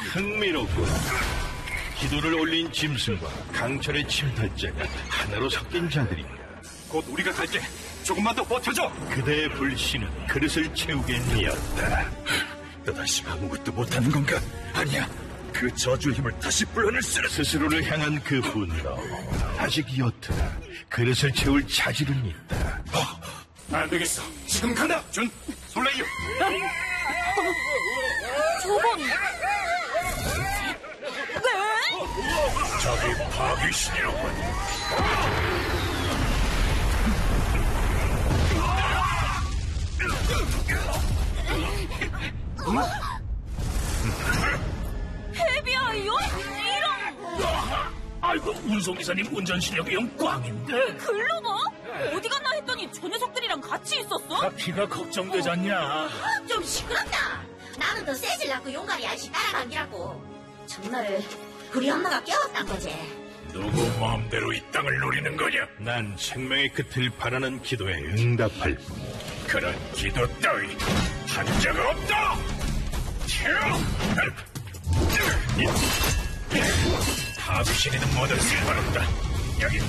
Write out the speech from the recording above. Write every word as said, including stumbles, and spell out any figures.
흥미롭군. 기도를 올린 짐승과 강철의 침탈자가 하나로 섞인 자들이야. 곧 우리가 갈게. 조금만 더 버텨줘. 그대의 불신은 그릇을 채우겠니었다. 또다시 아무것도 못하는 건가? 아니야. 그 저주의 힘을 다시 불어낼 수. 스스로를 향한 그 분노, 아직 옅으나 그릇을 채울 자질은 있다. 어, 안 되겠어. 지금 간다. 준, 솔레이어. 저건 저기 파귀신이로군. 헤비아이요? 이런. 아이고, 운송기사님 운전 실력이 영 꽝인데. 글로버? 어디 갔나 했더니 저 녀석들이랑 같이 있었어? 바퀴가 걱정되잖냐. 좀 시끄럽다. 나는 더 세질라고 용가리 아저씨 따라간 기라고. 전날에 우리 엄마가 깨웠단 거지. 누구 마음대로 이 땅을 노리는 거냐? 난 생명의 끝을 바라는 기도에 응답할 뿐. 그런 기도 따위 한 적 없다. 파귀신이든 뭐든 상관없다. 여기